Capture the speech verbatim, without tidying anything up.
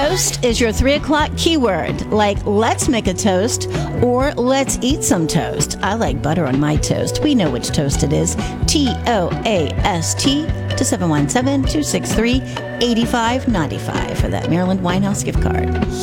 Toast is your three o'clock keyword, like let's make a toast or let's eat some toast. I like butter on my toast. We know which toast it is. T O A S T to seven one seven, two six three, eight five nine five for that Maryland Winehouse gift card.